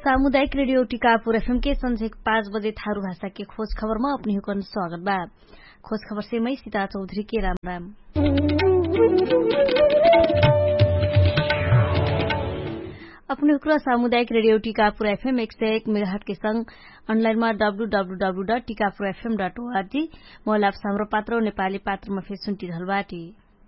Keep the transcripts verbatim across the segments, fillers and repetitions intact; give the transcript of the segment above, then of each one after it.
सामुदायिक radio Tikapur FM के संझे पाँच बजे थारू भाषा के खोज खबर में अपनी हुकन स्वागत बा। खोज खबर से मैं सीता चौधरी के राम राम। अपने हुक्र सामुदायिक रेडियो टीकापुर एफएम एक सौ एक मेगाहर्ट्ज के संग अनलाइन में W W W dot Tikapur FM dot ORG मोला साम्रो पात्र नेपाली पात्र में फेर सुन्टी रहलबाटी।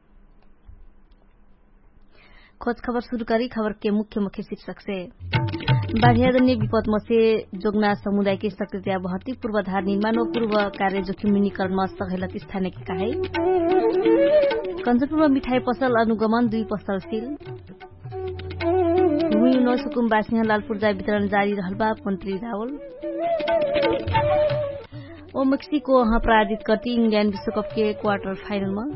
खोज खबर शुरू करी खबर के मुख्य मुख्य शीर्षक से बाढ़ियाजन्य विपद मसे जोगना समुदाय की सक्रियता भर्ती पूर्वाधार निर्माण और पूर्व कार्य जोखिम न्यूनीकरण में सघैलत स्थानीय की कहे। कञ्चनपुरमा मिठाई पसल अनुगमन दुई पसल सील। भूमि उन्नयन सुकुम बासिंह लाल पूर्जा वितरण जारी रहलबा मंत्री रावल। ओ मेक्सिको वहां प्रायोजित करती इंग्लैंड विश्वकप के क्वार्टर फाइनल में।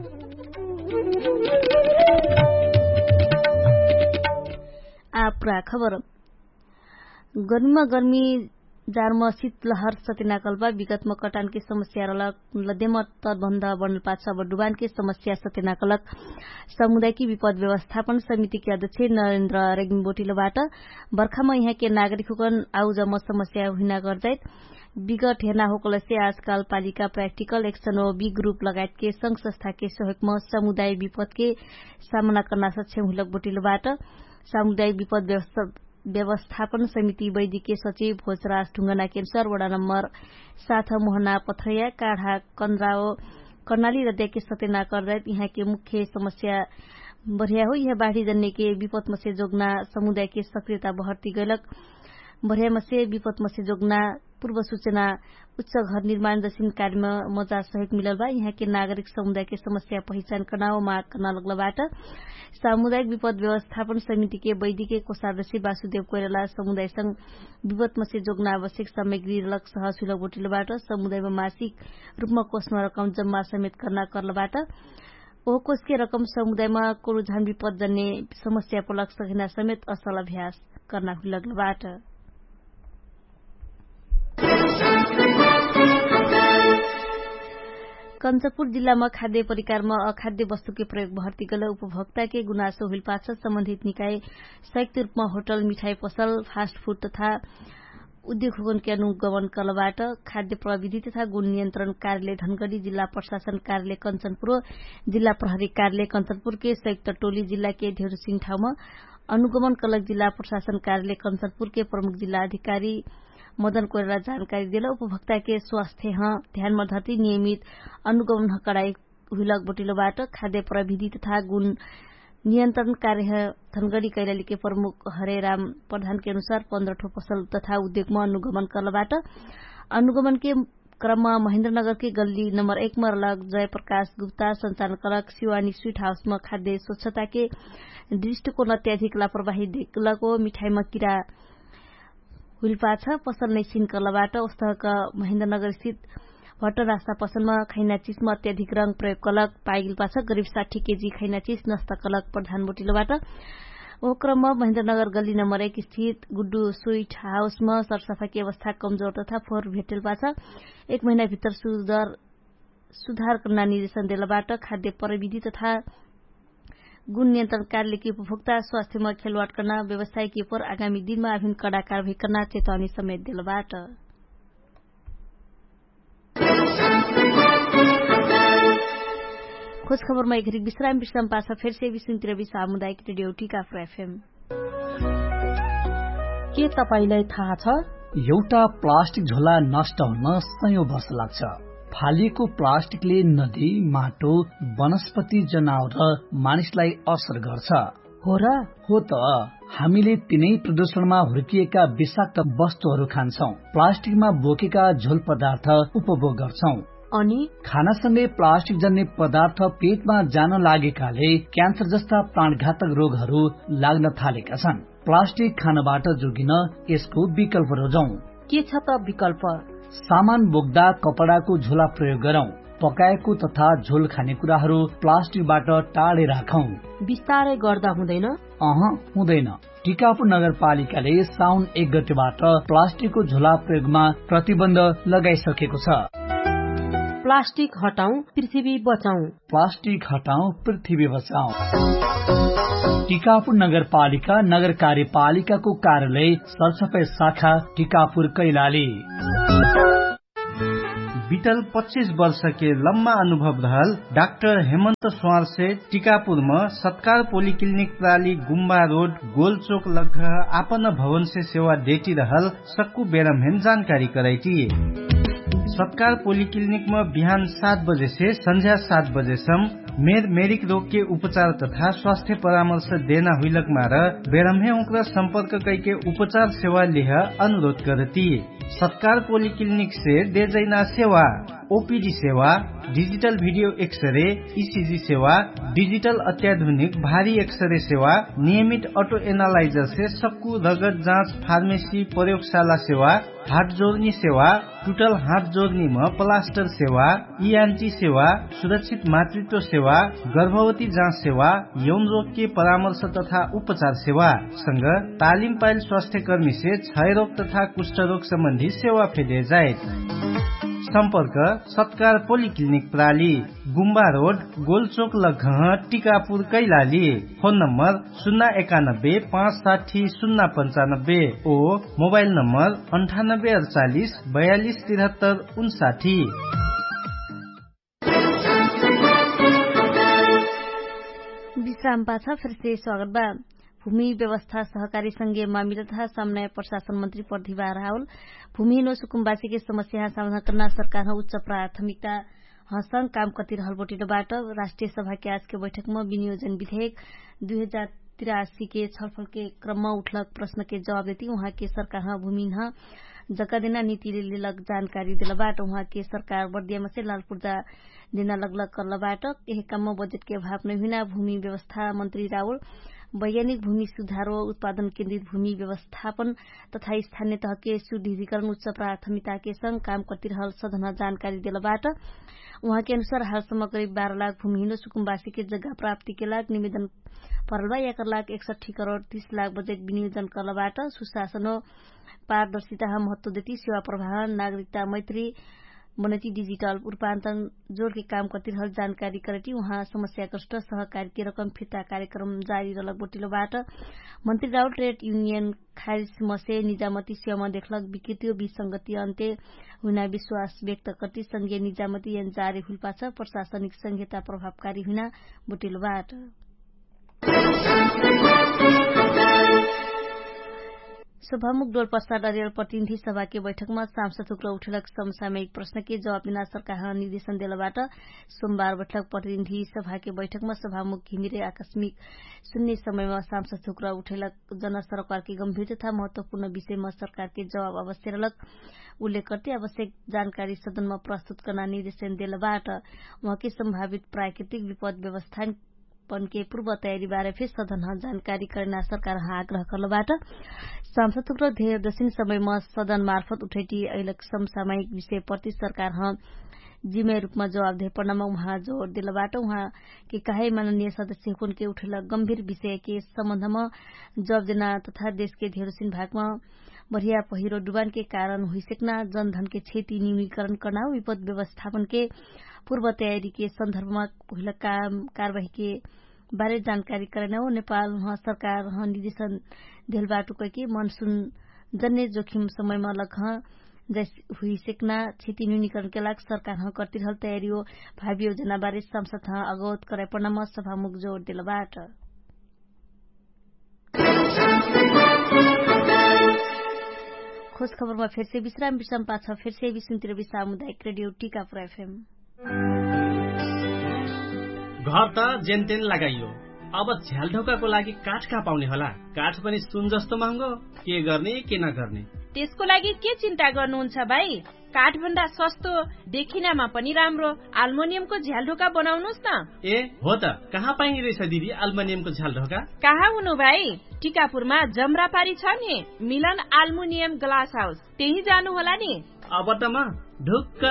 आपरा खबर गर्मीमा गर्मी जारमा शीतलहर सतेनाकल्पा विगतमा कटान के समस्या रलक लद्यम तटबन्ध बनलपा सब डुबान के समस्या सतेनाकलक समुदायिक विपद व्यवस्थापन समिति के अध्यक्ष नरेन्द्र रेग्मी बोटिलोबाट बर्खामा यहाँ के नागरिकगण आउजम समस्या हुना गर्दैत विगत हेर्ना होकलसे आजकल पालिका प्राक्टिकल एक्शन और बी ग्रुप लगायत के संघ संस्था के सहयोगमा समुदाय विपद के सामना गर्न सक्षम हुलक बोटिलोबाट सामुदायिक विपद व्यवस्थापन समिति वैदिकीय सचिव भोजराज ढुंगना के अनुसार वडा नम्बर सात मोहना पथरैया काढ़ा कंद्राओ कर्णाली रद्या के सतेना करदैत यहाँ के मुख्य समस्या बढ़िया हो। यह बाढ़ी जन्य के विपद मसे जोगना समुदाय के सक्रियता बढ़ती गलक बढ़िया मसे विपद मसे जोगना पूर्व सूचना उच्च घर निर्माण जैसी कार्य में मजा सहयोग मिलल बा। यहाँ के नागरिक समुदाय के समस्या पहिचान करना और माग करना लगलबाट सामुदायिक विपद व्यवस्थापन समिति के वैदिकीय कोषाध्यक्ष वासुदेव कोइराला समुदाय संघ विपद मसे जोगना आवश्यक सामग्री रलक सहज सुलभ बोटिलोबाट समुदाय में मासिक रूपमा कोषमा रकम जम्मा समेत करना करलबाट ओ कोष के रकम समुदाय में कोरोझान विपद जन्य समस्या पलक सघिना समेत असल अभ्यास करना लगलबाट। कञ्चनपुर जिल्लामा खाद्य परिकारमा अखाद्य वस्तु के प्रयोग बढ़ती गल उपभोक्ता के गुनासो हुल पाछ सम्बन्धित निकाय संयुक्त रूपमा होटल मिठाई पसल फास्ट फूड तथा उद्योग के अनुगमन कलबाट खाद्य प्रविधि तथा गुण नियन्त्रण कार्यालय धनगढ़ी जिल्ला प्रशासन कार्यालय कञ्चनपुर जिल्ला प्रहरी कार्यालय कञ्चनपुर के संयुक्त टोली जिल्ला के धेरसिंह ठाउँमा अनुगमन कलक जिल्ला प्रशासन कार्यालय कञ्चनपुर के प्रमुख जिल्ला अधिकारी मदन कोइराला जानकारी दिला। उपभोक्ता के स्वास्थ्य ध्यान में धरती नियमित अनुगमन कड़ाई हुलक बोटिलोबाट खाद्य प्रविधि तथा गुण नियन्त्रण कार्य धनगढ़ी कैलाली के प्रमुख हरेराम प्रधान के अनुसार पन्ध्र ठो पसल तथा उद्योग में अनुगमन करलबाट अनुगमन के क्रम में महेन्द्रनगर के गल्ली नम्बर एक में रलक जयप्रकाश गुप्ता संचालन करक शिवानी स्वीट हाउस में खाद्य स्वच्छता के दृष्टिकोण अत्याधिक लापरवाही देखलको मिठाई में किरा हुलपा छ पसल नै सिन कलबाट उस्तक महेन्द्रनगर स्थित भट्ट रास्ता पसलमा खैना चीजमा अत्याधिक रंग प्रयोग कलक पाइल पाछ करिब साठी केजी खैना चीज नष्ट कलक प्रधान बोटिलोबाट ओ क्रममा महेन्द्रनगर गल्ली नम्बर एक स्थित गुड्डू स्वीट हाउसमा सरसफाई की अवस्था कमजोर तथा फोहोर भेटेल पाछ एक महीना भित्र सुधार सुधार गर्न निर्देशन दिलाबाट खाद्य प्रविधि तथा गुण नियन्त्रण कार्यालय की उपभोक्ता स्वास्थ्य में खेलवाड़ करना व्यवसाय के ऊपर आगामी दिन में अभिन्न कड़ा कार्रवाई करना चेतावनी समेत दिलबाट। खोज खबर में एक विश्राम विश्राम पासा फिर से विश्वतिर सामुदायिक रेडियो टीकापुर एफएम। के तपाईलाई थाहा छ एउटा प्लास्टिक झोला नष्ट हुन सयौं वर्ष लाग्छ। फालिएको प्लास्टिकले नदी माटो वनस्पति जनावर र मानिसलाई असर गर्छ। हो र हो त हामीले तिनै प्रदूषणमा हुर्किएका विषाक्त वस्तुहरू खान्छौं, प्लास्टिकमा बोकेका झोल पदार्थ उपभोग गर्छौं अनि खानासँगै प्लास्टिक जन्य पदार्थ पेटमा जान लागेकाले क्यान्सर जस्ता प्राणघातक रोगहरू लाग्न थालेका छन्। प्लास्टिक खानबाट जोगिन यसको विकल्प रोजौं। के छ त विकल्प? सामान बोक्दा कपडाको झोला प्रयोग गरौं। पकाएको तथा झोल खानेकुराहरू प्लास्टिकबाट टाढे राखौं। विस्तारै गर्दा हुँदैन? अह हुँदैन। टिकापुर नगरपालिकाले साउन एक गतेबाट प्लास्टिकको झोला प्रयोगमा प्रतिबन्ध लगाइसकेको छ। प्लास्टिक हटाऊ पृथ्वी बचाऊ। प्लास्टिक हटाऊ पृथ्वी बचाऊ। टिकापुर नगरपालिका नगर कार्यपालिकाको कार्यालय सरसफाई शाखा टिकापुर कैलाली। बीतल पच्चीस वर्ष के लम्बा अनुभव रहल डाक्टर हेमंत स्वार से टिकापुर में सत्कार पोलिक्लिनिक प्राली गुम्बा रोड गोलचोक लग आपन भवन से सेवा देती रहल सक्कू बेरमहेन जानकारी कराई। सत्कार पोलिक्लिनिक में बिहान सात बजे से संध्या सात बजे सम मेर मेरिक रोग के उपचार तथा स्वास्थ्य परामर्श देना हुईलक मार बेरमहे उनका संपर्क करके उपचार सेवा लिह अनुरोध करती। सत्कार पोलिक्लिनिक से दे जैना सेवा ओपीडी सेवा, डिजिटल वीडियो एक्सरे, ईसीजी सेवा, डिजिटल अत्याधुनिक भारी एक्सरे सेवा, नियमित ऑटो एनालाइजर से सक्कू रगत जांच, फार्मेसी, प्रयोगशाला सेवा, हाथ जोड़नी सेवा, टूटल हाथ जोड़नी में प्लास्टर सेवा, ईएनटी सेवा, सुरक्षित मातृत्व सेवा, गर्भवती जांच सेवा, यौन रोग के परामर्श तथा उपचार सेवा संग तालिम पायल स्वास्थ्य कर्मी से क्षय रोग तथा कुष्ठ रोग संबंधी सेवा फेदे जाए। संपर्क सत्कार पोलिक्लिनिक प्राली गुम्बा road गोलचोक लगह Tikapur Kailali. Phone number शून्य एकानब्बे पाँच साठी शून्य पंचानब्बे ओ मोबाइल नंबर अंठानब्बे अड़चालीस बयालीस तिहत्तर उनसाठी। विश्राम पाछा फिर से स्वागत बा। भूमि व्यवस्था सहकारी संघीय मामिला तथा समन्वय प्रशासन मंत्री प्रतिभा राहुल भूमिहीन और सुकुम्बासी के समस्या समाधान करना सरकार उच्च प्राथमिकता संग काम करती रहल बोटिलोबाट राष्ट्रिय सभा के आज के बैठक में विनियोजन विधेयक दुई हजार तिरासी के छलफल के क्रम में उठलक प्रश्न के जवाब देती वहां के सरकार भूमिहीन जगह देना नीति लेलक जानकारी दिलबाट वहां के सरकार बर्दिया से लाल पूर्जा देना लगलक करलबाट यही काम में बजट के अभाव नहीं हुना भूमि व्यवस्था मंत्री राहुल वैज्ञानिक भूमि सुधार व उत्पादन केन्द्रित भूमि व्यवस्थापन तथा स्थानीय तह के सुदृढ़ीकरण उच्च प्राथमिकता के संग काम करती रहल सदन जानकारी दिलबाट वहां के अनुसार हालसम्म करीब बारह लाख भूमिहीन सुकुम्बासी के जगह प्राप्ति के लाख निवेदन परलबा एक लाख एकसठी करोड़ तीस लाख बजेट विनियोजन करलबाट सुशासन पारदर्शिता महत्व देती सेवा प्रवाह नागरिकता मैत्री बनती डिजिटल रूपांतरण जोड़ के काम करती रहल जानकारी करती वहां समस्याग्रस्त सहकारी के रकम फिर्ता कार्यक्रम जारी रहलक बोटिलोबाट मंत्री राउल ट्रेड यूनियन खारिज मसे निजामती सेवा में देखलक विकृति विसंगति अन्त्य हुना विश्वास व्यक्त करती संघीय निजामती एन जारी हुल पाछ प्रशासनिक संहिता प्रभावकारी हुना बोटिलोबाट। सभामुख डोल प्रसाद अर्याल प्रतिनिधि सभा के बैठक में सांसद थुक्र उठेलक समसामयिक प्रश्न के जवाब बिना सरकार निर्देशन दिलबाट सोमबार बैठक प्रतिनिधि सभा के बैठक में सभामुख घिमिरे आकस्मिक शून्य समय में सांसद थुक्र उठेलक जन सरकार के गंभीर तथा महत्वपूर्ण विषय में सरकार के जवाब अवश्य रहलक उल्लेख करते आवश्यक जानकारी सदन में प्रस्तुत करना निर्देशन दिलबाट वहां के संभावित प्राकृतिक विपद व्यवस्था के पूर्व तयारी बारे फिर सदन जानकारी करना सरकार आग्रह करलबाट सांसद थुक्र धेरदसिन समय में सदन मार्फत उठेटी अहिलक समसामयिक विषय प्रति सरकार जिम्मे रूपमा जवाबदेह पर्नमा उहाँ जोड़ दिलबाट उहाँ के काहे माननीय सदस्य हुकुन के उठेला गंभीर विषय के सम्बन्धमा जवाब देना तथा देश के धेरसिन भागमा बढ़िया पहिरो डुबान के कारण हुइसक्ना जनधन के क्षति न्यूनीकरण करना विपद व्यवस्थापन के पूर्व तयारी के संदर्भमा पहिला कार्यवाही के बारे जानकारी करना हो नेपाल सरकार निर्देशन दिलबाट के मनसून जन्य जोखिम समय में लख हुई सेकना क्षति न्यूनीकरण के लाग सरकार करती रहल तयारी हो भावी योजना बारे सांसद अवगत कराई पर्नमा सभामुख जोड़ दिलबाट। खोज खबर में फिर से विश्राम विश्राम पाछ फिर से विश्वतिर सामुदायिक रेडियो टीकापुर एफएम। घर त जेनतेन लगाइयो अब झ्यालढोकाको लागि काठ कहाँ पाउने होला काठ पनि सुन जस्तो महँगो के गर्ने के नगर्ने त्यसको लागि के चिन्ता गर्नुहुन्छ भाइ काठ भन्दा सस्तो देखिनमा पनि राम्रो एल्युमिनियमको झ्यालढोका बनाउनुस् न। ए हो त कहाँ पाइने रहेछ दिदी एल्युमिनियमको झ्यालढोका कहाँ हुनु भाइ टिकापुरमा जमरापारी छ नि मिलन एल्युमिनियम ग्लास हाउस त्यही जानु होला नि। अब त म ढुक्क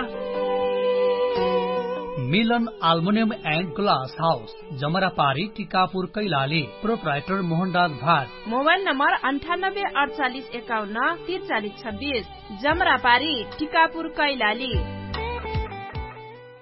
मिलन aluminium and glass house जमरापारी Tikapur Kailali proprietor Mohanraj Bhat mobile number अंठानब्बे अड़चालीस एकाउन्न तिरचालीस छब्बीस जमरापारी टिकापुर कैलाली।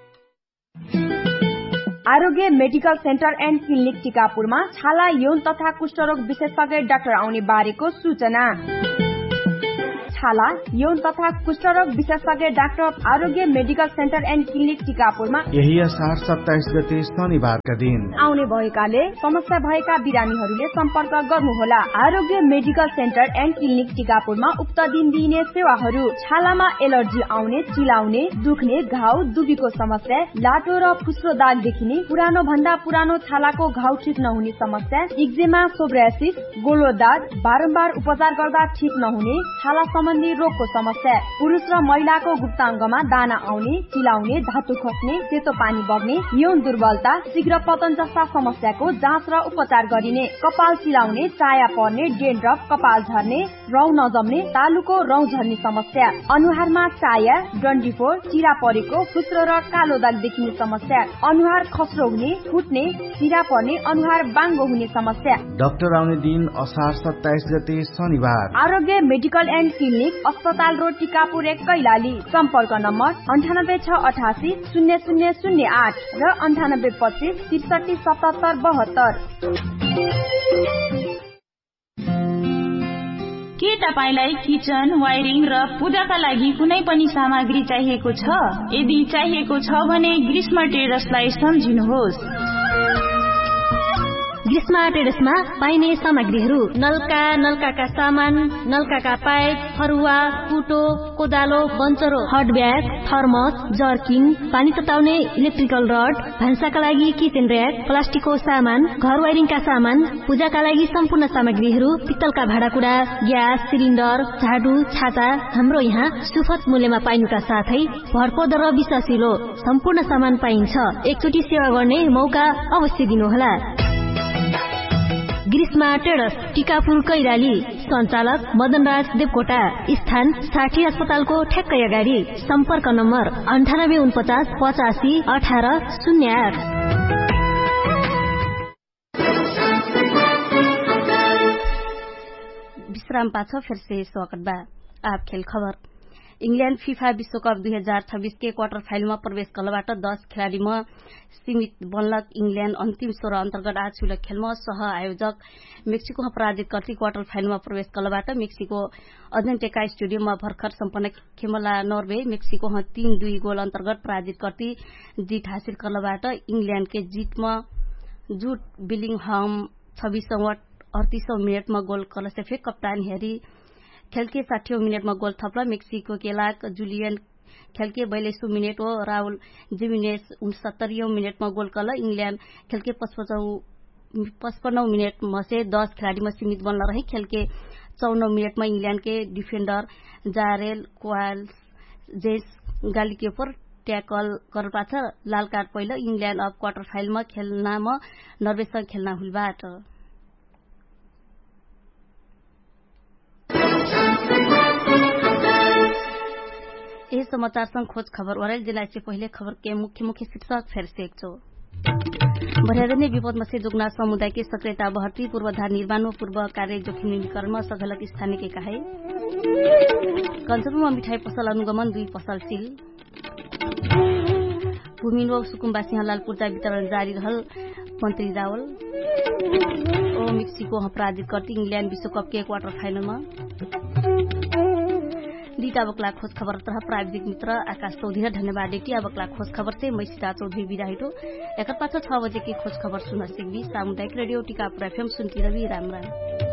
आरोग्य मेडिकल सेन्टर एन्ड क्लिनिक टिकापुरमा छाला यौन तथा कुष्ठरोग विशेषज्ञ डाक्टर आउने बारेको सूचना। छाला यौन तथा कुष्ठरोग विशेषज्ञ doctor Aarogya medical centre and clinic टिकापुरमा यही असार सत्ताइस गते शनिबारका दिन आउने भएकाले समस्या भएका बिरामीहरूले सम्पर्क गर्नुहोला। आरोग्य मेडिकल सेन्टर एन्ड क्लिनिक टिकापुरमा उक्त दिन दिइने सेवाहरू छालामा एलर्जी आउने, चिलाउने, दुख्ने, घाउ, दुबीको समस्या, लाटो र फुस्रो दाग देखिने, पुरानो भन्दा पुरानो छालाको घाउ ठिक नहुने समस्या, इक्जेमा, सोब्रासिस, गोलो दाग, बारम्बार उपचार गर्दा ठिक नहुने, छाला सम्बन्धी रोगको समस्या, पुरुष र महिलाको गुप्ताङ्गमा दाना आउने, चिलाउने, धातु खस्ने, सेतो पानी बग्ने, यौन दुर्बलता, शीघ्र पतन जस्ता समस्याको जाँच र उपचार गरिने, कपाल चिलाउने, चाया पर्ने, डेन्ड्रफ, कपाल झर्ने, रौँ नजम्ने, तालुको रौँ झर्ने समस्या, अनुहारमा चाया, डन्डीफोर, चिरा परेको, फुस्रो र कालो दाग देखिने समस्या, अनुहार खस्रो हुने, फुट्ने, चिरा पर्ने, अनुहार बाङ्गो हुने समस्या। डाक्टर आउने दिन असार सत्ताइस गते शनिबार। आरोग्य मेडिकल एन्ड क्लिनिक, अस्पताल रोड, टिकापुर एक, कैलाली। सम्पर्क नम्बर अन्ठानब्बे छ अठासी शून्य शून्य शून्य आठ र अन्ठानब्बे पच्चिस त्रिसठी सतहत्तर बहत्तर। के तपाईलाई किचन, वायरिङ र पूजाका लागि कुनै पनि सामग्री चाहिएको छ? यदि चाहिएको छ भने ग्रीष्मा ट्रेडर्सलाई सम्झिनुहोस्। ग्रीष्मा ट्रेडर्समा पाइने सामग्रीहरू नलका, नलकाका सामान, नलकाका पाइप, फरुवा, कुटो, कोदालो, बन्चरो, हट ब्याग, थर्मस, जर्किन, पानी तताउने इलेक्ट्रिकल रड, भान्साका लागि किचन र्याक, प्लास्टिकको सामान, घर वायरिङका सामान, पूजाका लागि सम्पूर्ण सामग्रीहरू, पित्तलका भाँडाकुँडा, ग्यास सिलिन्डर, झाडु, छाता हाम्रो यहाँ सुपथ मूल्यमा पाइनुका साथै भरपर्दो र विश्वासिलो सम्पूर्ण सामान पाइन्छ। एकचोटि सेवा गर्ने मौका अवश्य दिनुहोला। ग्रीष्मा ट्रेडर्स, टिकापुर, कैलाली। सञ्चालक मदनराज देवकोटा। स्थान साठी अस्पतालको ठ्याक्कै अगाडि। सम्पर्क नम्बर अन्ठानब्बे उनपचास पचासी अठार शून्य आठ। विश्राम पाछ फिर से स्वागत बा। आप खेल खबर। इंग्लैंड फीफा विश्वकप दुई हजार छब्बीस के क्वार्टर फाइनल में प्रवेश कलबाट दस खेलाड़ी में सीमित बनलक। इंग्लैंड अंतिम सोह्र अंतर्गत आज हुलक खेल में सह आयोजक मेक्सिको पराजित करती क्वार्टर फाइनल में प्रवेश कलबाट मेक्सिको अजेन्टेका स्टेडियम में भर्खर सम्पन्न खेमला नर्वे मेक्सिको तीन दुई गोल अंतर्गत पराजित करती जीत हासिल कलबाट इंग्लैंड के जीत में जूट बिलिंगहम छब्बीसौं अड़तीसौं मिनट में गोल कलसे फेक कप्तान हेरी खेल के साठीौं मिनट में गोल थप्ला। मेक्सिको के लाक जुलियन खेल के बयालीसौं मिनट हो राहुल जिमिनेज उनसत्तरीौं मिनट में गोल कल। इंग्लैंड खेल के पचपन्नौ मिनट में से दस खिलाड़ी में सीमित बन रही। खेल के चौनौ मिनट में इंग्लैंड के डिफेंडर जारेल क्वाल्स जेस गाली के ऊपर टैकल कर पाछ लाल कार्ड पहिलो। इंग्लैंड अब क्वार्टर फाइनल में खेलना में नर्वेसँग खेलना हुलबाट। यह समाचार संग खोज खबर ओरल जिला से पहले खबर के मुख्य मुख्य शीर्षक फिर से एक चो भरियादने विपद में से जुगना समुदाय की सक्रियता बढ़ती पूर्वाधार निर्माण व पूर्व कार्य जोखिम न्यूनीकरण में सघलक स्थानीय के कहे। कञ्चनपुरमा मिठाई पसल अनुगमन दुई पसल सील। भूमिन व सुकुम्बा सिंह लालपुर्जा वितरण जारी रहल मंत्री रावल। ओ मेक्सिको पराजित करती इंग्लैंड विश्वकप के क्वार्टर फाइनल में। दीटा बकला खोज खबर तरह प्राविधिक मित्र आकाश चौधरी धन्यवाद डेटी। बकला खोज खबर से मैं सीता चौधरी विदाहिटो एक पाँच छह बजे की खोज खबर सुन सिक्वी सामुदायिक रेडियो टिकापुर एफएम सुनती रवि राम राम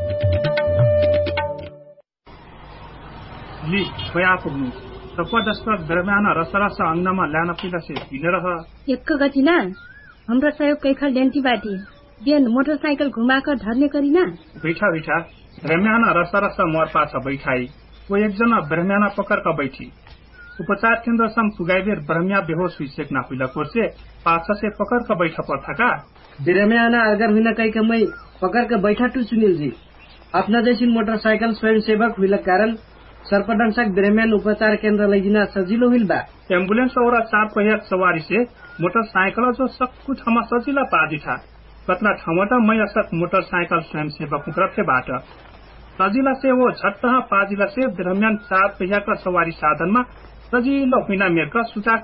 ली खोया पुग्नु सपदस्पद दरम्यान रसरस अन्नमा ल्यान पिलसे हिनेर एक गतिना हाम्रो सहयोग कैखल डेन्टी बाटी बिहान मोटरसाइकल घुमाकर धर्ने करिना बैठा बैठा रम्यान रसरस मर पाछ बैठाई वो एकजना ब्रह्म्याना पकड़का बैठी उपचार केन्द्र सम पुगाइबेर ब्रह्म्या बेहोश हुई सेकना हुइला कोर्से पाछ से पकड़का बैठा पर्था का ब्रह्म्याना अगर हुइना कई कमई पकड़का बैठा टू सुनील जी अपना जैसी मोटरसाइकल स्वयं सेवक हुइला कारण सर्पदंशक ब्रह्म्यान उपचार केन्द्र लैजिना सजिलो हुइल बा। एम्बुलेंस और चार पहिया सवारी से मोटरसाइकल जो सक्कु ठाउँमा सजिला पाजी था कतना ठाउँमा मै असक मोटरसाइकल स्वयं सेवक तरफबाट सजिला से वो झट्ट पाजिला से ब्रह्म्यान चार पहिया का सवारी साधन में सजिलो हुइना मेरका सुचाक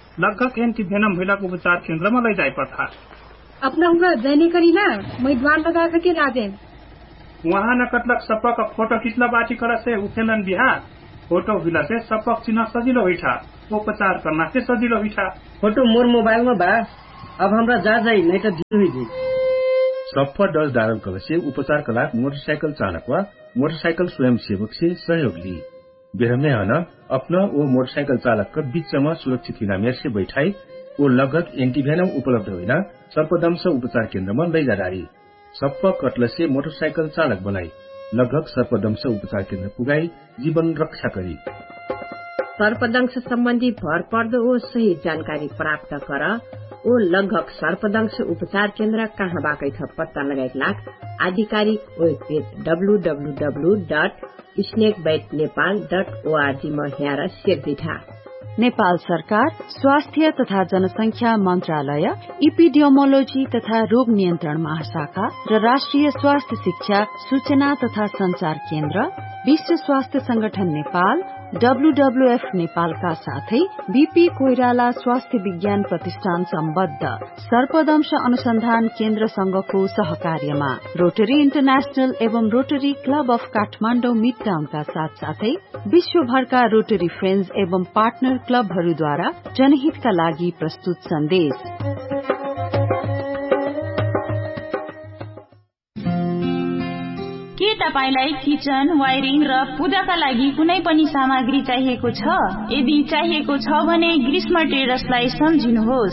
लगभग एंटीवेनम हुइलाको उपचार केन्द्रमा लैजाइ पर्था। अपना हुआ जाने करीना मैं द्वार लगा के लाजे वहाँ न कतलक सपक फोटो खिच्ला बाटी कर से उखेलन बिहा फोटो हुइला से सपक चिन्ह सजिलो हुइठा उपचार करना से सजिलो हुइठा। फोटो मोर मोबाइल में बा अब हमरा जा जाई नहीं तो ढिलो हुई सप्पा डज धारण कर से उपचार कला मोटरसाइकिल चालक व मोटरसाइकिल स्वयंसेवक से सहयोग ली बेरमे हन अपना वो मोटरसाइकिल चालक का बीच में सुरक्षित हिनामेर से बैठाई वो लगभग एंटीवेनम उपलब्ध हुइना सर्पदंश उपचार केन्द्र में लैजा डारी सप्पा कटल से मोटरसाइकिल चालक बनाई लगभग सर्पदंश उपचार केन्द्र पुगाई जीवन रक्षा करी। सर्पदंश सम्बन्धी भर पर्दो ओ सही जानकारी प्राप्त कर ओ लगभग सर्पदंश उपचार केन्द्र कहाँ बाकै छ पत्ता लगाई लाख आधिकारिक web page W W W dot snake bite Nepal dot ORG में हेर सेक्दिठा। नेपाल सरकार स्वास्थ्य तथा जनसंख्या मन्त्रालय इपिडियोमोलोजी तथा रोग नियन्त्रण महाशाखा र राष्ट्रिय स्वास्थ्य शिक्षा सूचना तथा संचार केन्द्र विश्व स्वास्थ्य संगठन नेपाल डब्लूडब्लूएफ नेपालका साथै बीपी कोइराला स्वास्थ्य विज्ञान प्रतिष्ठान सम्बद्ध सर्पदंश अनुसन्धान केन्द्र संघको सहकार्यमा रोटरी इन्टरनेशनल एवं रोटरी क्लब अफ काठमाडौँ मिडटाउनका साथ साथै विश्वभरका रोटरी फ्रेन्ड्स एवं पार्टनर क्लबहरूद्वारा जनहितका लागि प्रस्तुत सन्देश। के तपाईलाई किचन वायरिङ र पूजाका लागि कुनै पनि सामग्री चाहिएको छ? यदि चाहिएको छ भने ग्रीष्म ट्रेडर्सलाई सम्झिनुहोस्।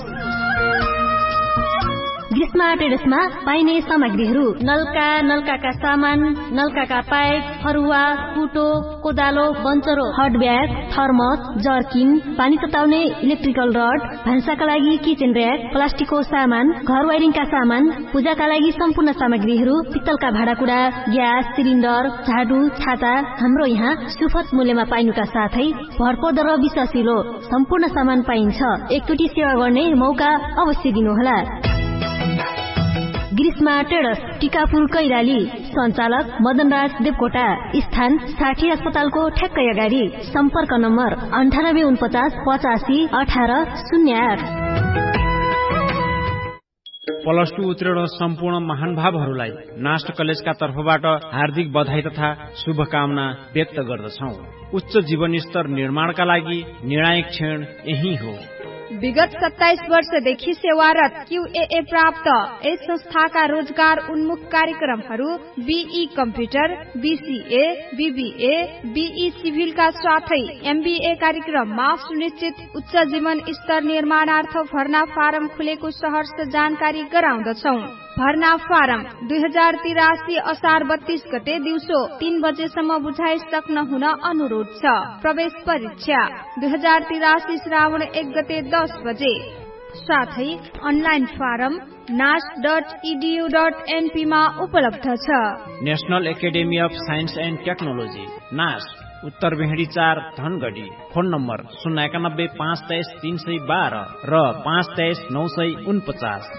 ग्रीष्म ट्रेडर्समा पाइने सामग्रीहरू नलका नलकाका सामान नलकाका पाइप फरुवा कुटो कोदालो बन्चरो हट ब्याग थर्मस जर्किन पानी तताउने इलेक्ट्रिकल रड भान्साका लागि किचन र्याक प्लास्टिकको सामान घर वायरिङका सामान पूजाका लागि सम्पूर्ण सामग्रीहरू पित्तलका भाँडाकुँडा ग्यास सिलिन्डर झाडु छाता हाम्रो यहाँ सुपथ मूल्यमा पाइनुका साथै भरपर्दो र विश्वासिलो सम्पूर्ण सामान पाइन्छ। एकचोटि सेवा गर्ने मौका अवश्य दिनुहोला। ग्रीष्मा ट्रेडर्स टिकापुर कैलाली सञ्चालक मदनराज देवकोटा स्थान साठी अस्पतालको ठ्याक्कै अगाडि सम्पर्क नम्बर अन्ठानब्बे उनपचास पचासी अठार शून्य आठ। प्लस टू उत्तीर्ण सम्पूर्ण महानुभावहरूलाई नास्ट कलेजका तर्फबाट हार्दिक बधाई तथा शुभकामना व्यक्त गर्दछौ। उच्च जीवन स्तर निर्माणका लागि निर्णायक क्षण यही हो। विगत सत्ताइस वर्षदेखि सेवारत क्यूएए प्राप्त यस संस्थाका रोजगार उन्मुख कार्यक्रमहरू be computer BCA BBA be सिभिलका साथै एमबीए कार्यक्रममा सुनिश्चित उच्च जीवन स्तर निर्माणार्थ भर्ना फारम खुलेको सहर्ष जानकारी गराउँदछौ। भर्ना फारम दुई हजार तिरासी असार बत्तीस गते दिउँसो तीन बजेसम्म बुझाइ सक्न हुन अनुरोध छ। प्रवेश परीक्षा दुई हजार तिरासी श्रावण एक गते दस बजे। साथै अनलाइन फारम नास डट इडियू डट एनपी मा उपलब्ध छ। National academy of science and technology नास उत्तर भेडी चार धनगढ़ी फोन नम्बर शून्य एकानब्बे पाँच तेइस तीन सय बाह्र र पाँच तेइस नौ सय उनपचास।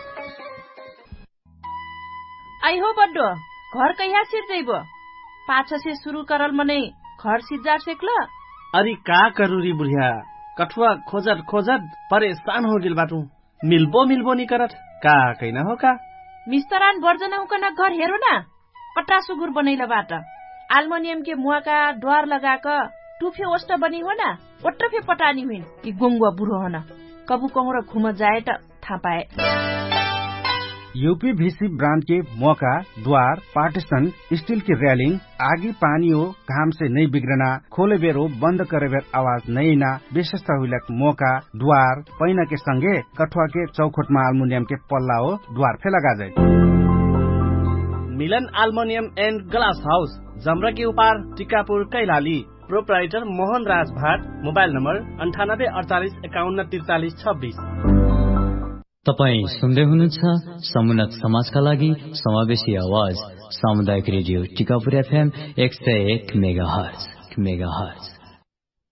आई हो बड्डो घर कहिया सिर्जैब पाछ से शुरू करल मने घर सिजार सेक्ल। अरे का करूरी बुढ़िया कठुआ खोजत खोजत परेशान हो गेल बाटू मिलबो मिलबो नि करत का कैना हो का मिस्तरान वर्जना हुकन घर हेरो न पट्टा सुगुर बनैला बाट एल्युमिनियम के मुआ का द्वार लगाक टुफे ओस्ट बनी हो न ओट्रफे पटानी हुइन कि गोंगुआ बुढो हन कबु कहूँ र घुम जाए त थाहा पाए। यूपीवीसी ब्रांड के मौका द्वार पार्टीशन स्टील की रेलिंग आगे पानी हो घाम से नहीं बिगड़ना खोले बेर हो बंद करे बेर आवाज नहीं ना विशेषता हुई मौका द्वार पैना के संगे कठुआ के चौखट में एल्युमिनियम के पल्ला हो द्वार फे लगा जाए। मिलन एल्युमिनियम एंड ग्लास हाउस जमरा के उपार टिकापुर कैलाली प्रोप्राइटर मोहन राज भाट मोबाइल नम्बर अंठानब्बे अड़तालीस एकाउन्न तिरचालीस छब्बीस। तपाई सुन्दै हुनुहुन्छ समुन्नत समाजका लागि समावेशी आवाज सामुदायिक रेडियो टिकापुर एफएम एक सय एक मेगाहर्ज मेगाहर्ज।